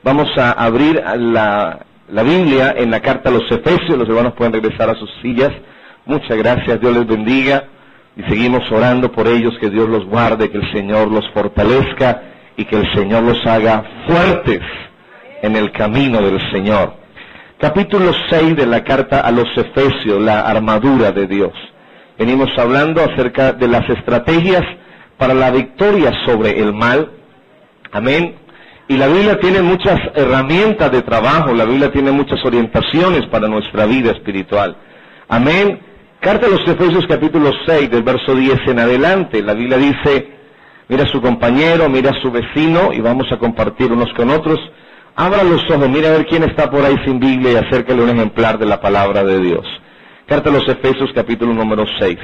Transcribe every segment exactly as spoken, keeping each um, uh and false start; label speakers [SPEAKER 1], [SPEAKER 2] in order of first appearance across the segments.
[SPEAKER 1] Vamos a abrir la, la Biblia en la carta a los Efesios. Los hermanos pueden regresar a sus sillas. Muchas gracias, Dios les bendiga. Y seguimos orando por ellos, que Dios los guarde, que el Señor los fortalezca y que el Señor los haga fuertes en el camino del Señor. Capítulo seis de la carta a los Efesios, la armadura de Dios. Venimos hablando acerca de las estrategias para la victoria sobre el mal. Amén. Y la Biblia tiene muchas herramientas de trabajo, la Biblia tiene muchas orientaciones para nuestra vida espiritual. Amén. Carta a los Efesios capítulo seis, del verso diez en adelante, la Biblia dice, mira a su compañero, mira a su vecino, y vamos a compartir unos con otros. Abra los ojos, mira a ver quién está por ahí sin Biblia y acércale un ejemplar de la palabra de Dios. Carta a los Efesios capítulo número seis.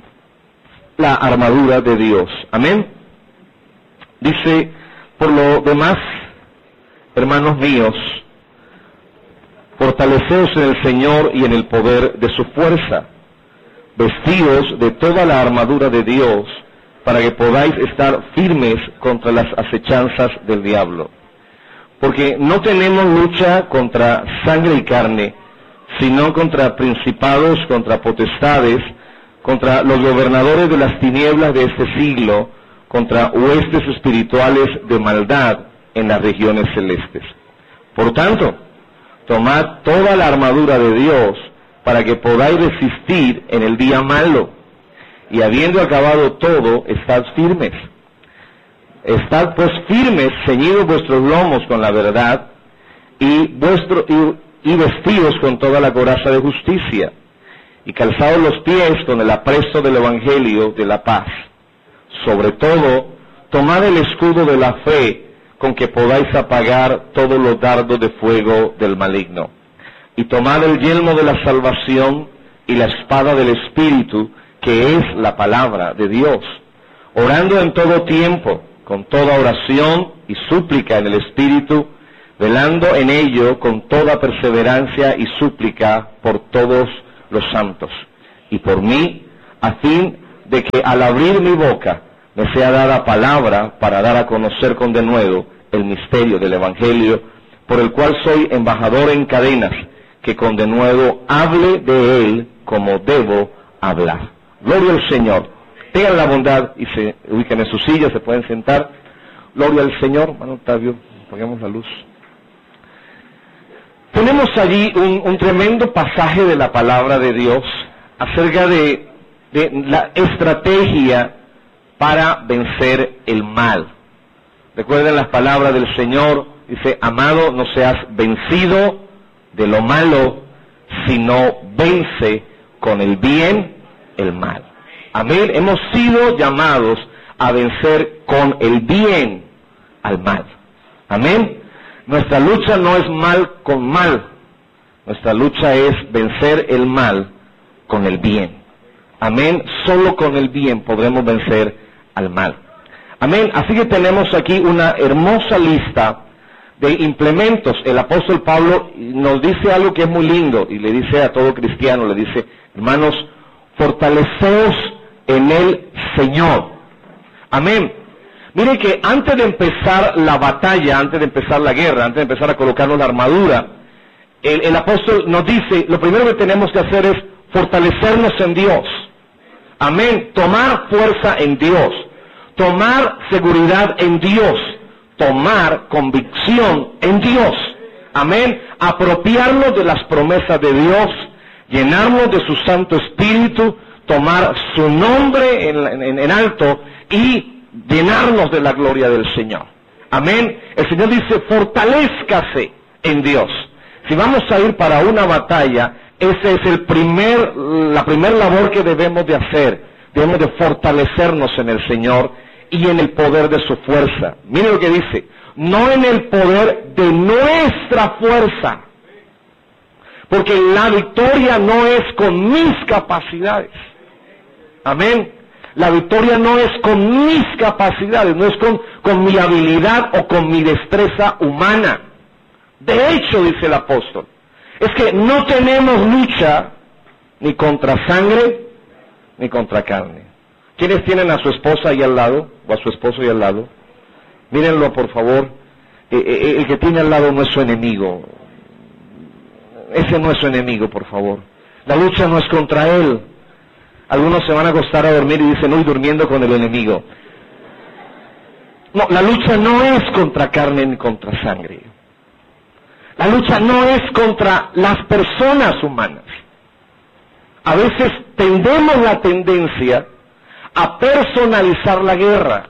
[SPEAKER 1] La armadura de Dios. Amén. Dice, por lo demás, hermanos míos, fortaleceos en el Señor y en el poder de su fuerza, vestidos de toda la armadura de Dios, para que podáis estar firmes contra las acechanzas del diablo. Porque no tenemos lucha contra sangre y carne, sino contra principados, contra potestades, contra los gobernadores de las tinieblas de este siglo, contra huestes espirituales de maldad en las regiones celestes. Por tanto, tomad toda la armadura de Dios, para que podáis resistir en el día malo, y habiendo acabado todo, estad firmes. Estad pues firmes, ceñidos vuestros lomos con la verdad, y, vuestro, y, y vestidos con toda la coraza de justicia, y calzados los pies con el apresto del Evangelio de la paz. Sobre todo, tomad el escudo de la fe, con que podáis apagar todos los dardos de fuego del maligno. Y tomad el yelmo de la salvación y la espada del Espíritu, que es la palabra de Dios, orando en todo tiempo, con toda oración y súplica en el Espíritu, velando en ello con toda perseverancia y súplica por todos los santos, y por mí, a fin de que al abrir mi boca me sea dada palabra para dar a conocer con denuedo el misterio del Evangelio, por el cual soy embajador en cadenas, que con denuedo hable de él como debo hablar. Gloria al Señor. Tengan la bondad y se ubiquen en sus sillas, se pueden sentar. Gloria al Señor. Hermano Octavio, apagamos la luz. Tenemos allí un, un tremendo pasaje de la palabra de Dios acerca de, de la estrategia para vencer el mal. Recuerden las palabras del Señor, dice, amado, no seas vencido de lo malo, sino vence con el bien el mal. Amén. Hemos sido llamados a vencer con el bien al mal. Amén. Nuestra lucha no es mal con mal. Nuestra lucha es vencer el mal con el bien. Amén. Solo con el bien podremos vencer al mal. Amén. Así que tenemos aquí una hermosa lista de implementos. El apóstol Pablo nos dice algo que es muy lindo, y le dice a todo cristiano, le dice, hermanos, fortaleceos en el Señor. Amén. Mire que antes de empezar la batalla, antes de empezar la guerra, antes de empezar a colocarnos la armadura, el, el apóstol nos dice, lo primero que tenemos que hacer es fortalecernos en Dios. Amén. Tomar fuerza en Dios. Tomar seguridad en Dios. Tomar convicción en Dios. Amén. Apropiarnos de las promesas de Dios, llenarnos de su Santo Espíritu, tomar su nombre en, en, en alto y llenarnos de la gloria del Señor. Amén. El Señor dice, fortalézcase en Dios. Si vamos a ir para una batalla, ese es el primer, la primer labor que debemos de hacer. Debemos de fortalecernos en el Señor y en el poder de su fuerza. Mire lo que dice, no en el poder de nuestra fuerza, porque la victoria no es con mis capacidades. Amén. La victoria no es con mis capacidades, no es con, con mi habilidad o con mi destreza humana. De hecho, dice el apóstol, es que no tenemos lucha ni contra sangre ni contra carne. ¿Quiénes tienen a su esposa ahí al lado, o a su esposo ahí al lado? Mírenlo, por favor. eh, eh, el que tiene al lado no es su enemigo. Ese no es su enemigo, por favor. La lucha no es contra él. Algunos se van a acostar a dormir y dicen, hoy durmiendo con el enemigo. No, la lucha no es contra carne ni contra sangre. La lucha no es contra las personas humanas. A veces tendemos la tendencia a personalizar la guerra,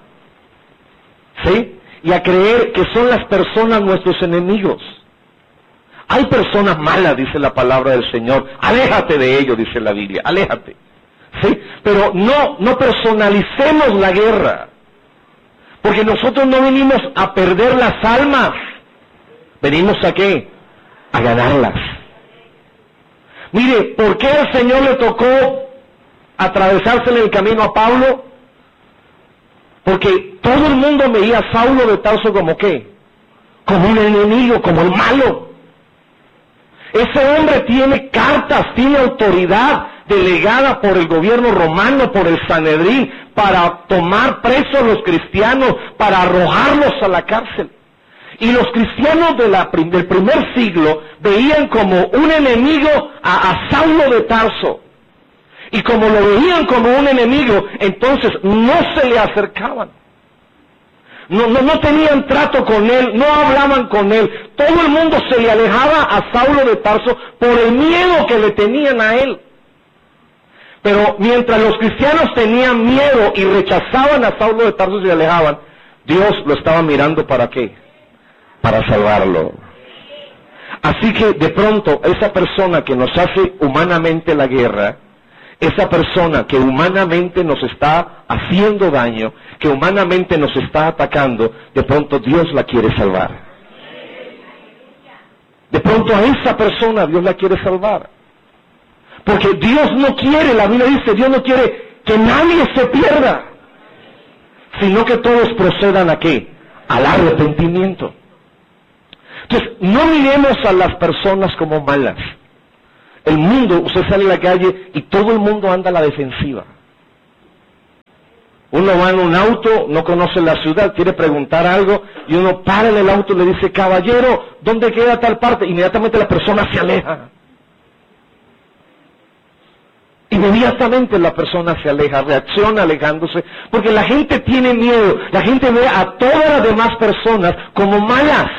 [SPEAKER 1] ¿sí? Y a creer que son las personas nuestros enemigos. Hay personas malas, dice la palabra del Señor. Aléjate de ellos, dice la Biblia. Aléjate. ¿Sí? Pero no, no personalicemos la guerra. Porque nosotros no venimos a perder las almas. ¿Venimos a qué? A ganarlas. Mire, ¿por qué el Señor le tocó atravesársele el camino a Pablo? Porque todo el mundo veía a Saulo de Tarso como ¿qué? Como un enemigo, como el malo. Ese hombre tiene cartas, tiene autoridad delegada por el gobierno romano, por el Sanedrín, para tomar presos a los cristianos, para arrojarlos a la cárcel. Y los cristianos de la, del primer siglo veían como un enemigo a, a Saulo de Tarso. Y como lo veían como un enemigo, entonces no se le acercaban. No, no, no tenían trato con él, no hablaban con él. Todo el mundo se le alejaba a Saulo de Tarso por el miedo que le tenían a él. Pero mientras los cristianos tenían miedo y rechazaban a Saulo de Tarso y se alejaban, Dios lo estaba mirando ¿para qué? Para salvarlo. Así que de pronto esa persona que nos hace humanamente la guerra, esa persona que humanamente nos está haciendo daño, que humanamente nos está atacando, de pronto Dios la quiere salvar. De pronto a esa persona Dios la quiere salvar. Porque Dios no quiere, la Biblia dice, Dios no quiere que nadie se pierda, sino que todos procedan ¿a qué? Al arrepentimiento. Entonces, no miremos a las personas como malas. El mundo, usted sale a la calle y todo el mundo anda a la defensiva. Uno va en un auto, no conoce la ciudad, quiere preguntar algo, y uno para en el auto y le dice, caballero, ¿dónde queda tal parte? Inmediatamente la persona se aleja. Inmediatamente la persona se aleja, reacciona alejándose, porque la gente tiene miedo, la gente ve a todas las demás personas como malas.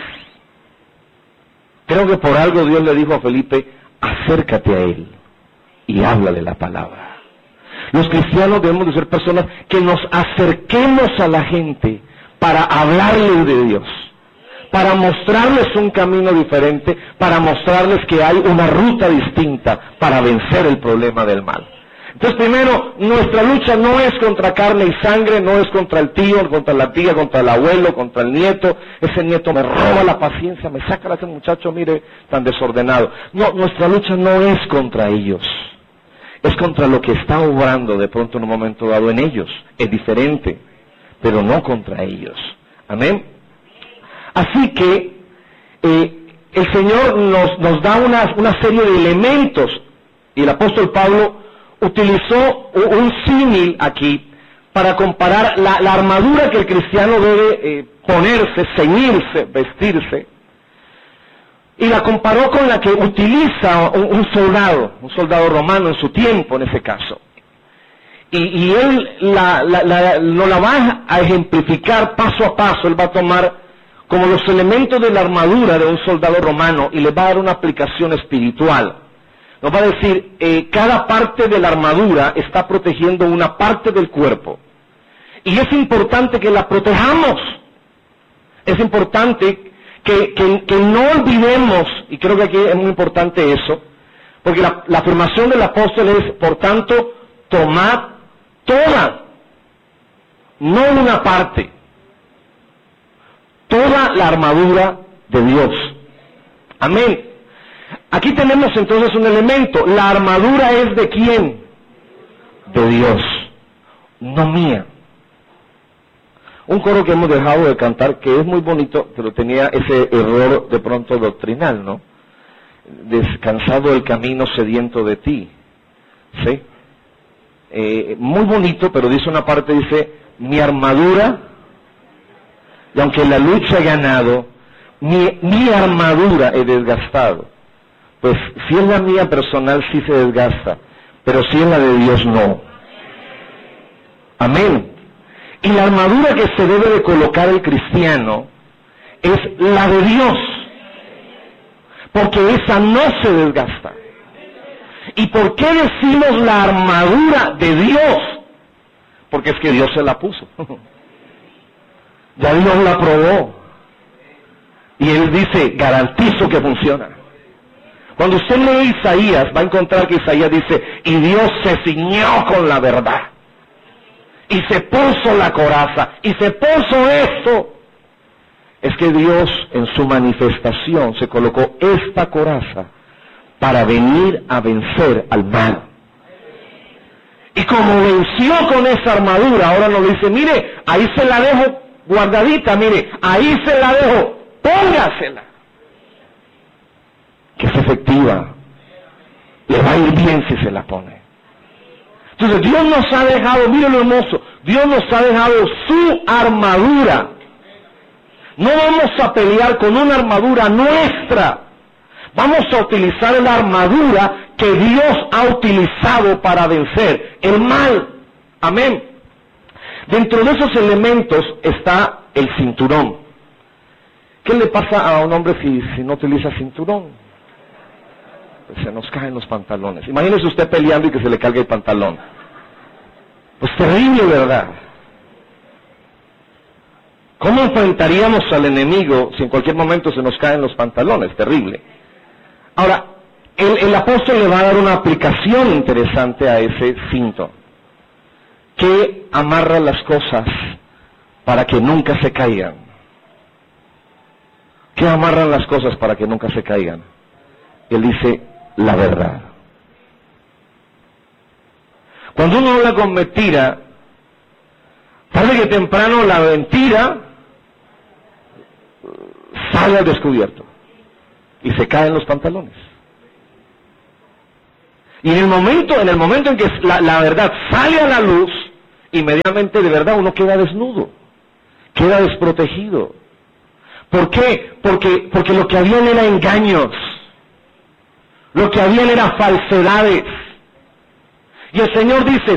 [SPEAKER 1] Creo que por algo Dios le dijo a Felipe, acércate a él y háblale la palabra. Los cristianos debemos de ser personas que nos acerquemos a la gente para hablarles de Dios, para mostrarles un camino diferente, para mostrarles que hay una ruta distinta para vencer el problema del mal. Entonces, primero, nuestra lucha no es contra carne y sangre, no es contra el tío, contra la tía, contra el abuelo, contra el nieto. Ese nieto me roba la paciencia, me saca a ese muchacho, mire, tan desordenado. No, nuestra lucha no es contra ellos. Es contra lo que está obrando de pronto en un momento dado en ellos. Es diferente, pero no contra ellos. Amén. Así que eh, el Señor nos, nos da una, una serie de elementos, y el apóstol Pablo utilizó un símil aquí para comparar la, la armadura que el cristiano debe eh, ponerse, ceñirse, vestirse, y la comparó con la que utiliza un, un soldado, un soldado romano en su tiempo en ese caso. Y, y él la, la, la, no la va a ejemplificar paso a paso, él va a tomar como los elementos de la armadura de un soldado romano y le va a dar una aplicación espiritual. Nos va a decir, eh, cada parte de la armadura está protegiendo una parte del cuerpo. Y es importante que la protejamos. Es importante que, que, que no olvidemos, y creo que aquí es muy importante eso, porque la, la afirmación del apóstol es, por tanto, tomad toda, no una parte, toda la armadura de Dios. Amén. Aquí tenemos entonces un elemento. La armadura es de quién? De Dios, no mía. Un coro que hemos dejado de cantar, que es muy bonito, pero tenía ese error de pronto doctrinal, ¿no? Descansado el camino sediento de ti. ¿Sí? Eh, muy bonito, pero dice una parte, dice, mi armadura, y aunque la lucha he ganado, mi, mi armadura he desgastado. Pues si es la mía personal sí se desgasta, pero si es la de Dios no. Amén. Y la armadura que se debe de colocar el cristiano es la de Dios, porque esa no se desgasta. ¿Y por qué decimos la armadura de Dios? Porque es que Dios se la puso. Ya Dios la probó. Y Él dice, garantizo que funciona. Cuando usted lee Isaías, va a encontrar que Isaías dice, y Dios se ciñó con la verdad. Y se puso la coraza, y se puso esto. Es que Dios en su manifestación se colocó esta coraza para venir a vencer al mal. Y como venció con esa armadura, ahora nos dice, mire, ahí se la dejo guardadita, mire, ahí se la dejo, póngasela. Que es efectiva, le va a ir bien si se la pone. Entonces Dios nos ha dejado, mire lo hermoso, Dios nos ha dejado su armadura. No vamos a pelear con una armadura nuestra, vamos a utilizar la armadura que Dios ha utilizado para vencer el mal. Amén. Dentro de esos elementos está el cinturón. ¿Qué le pasa a un hombre si, si no utiliza cinturón? Pues se nos caen los pantalones. Imagínese usted peleando y que se le caiga el pantalón. Pues terrible, ¿verdad? ¿Cómo enfrentaríamos al enemigo si en cualquier momento se nos caen los pantalones? Terrible. Ahora, el, el apóstol le va a dar una aplicación interesante a ese cinto, que amarra las cosas para que nunca se caigan. ¿Qué amarran las cosas para que nunca se caigan? Él dice, la verdad. Cuando uno habla con mentira, tarde que temprano la mentira sale al descubierto y se caen los pantalones. Y en el momento, en el momento en que la, la verdad sale a la luz, inmediatamente de verdad uno queda desnudo, queda desprotegido. ¿Por qué? Porque, porque lo que habían era engaños, lo que habían era falsedades. Y el Señor dice,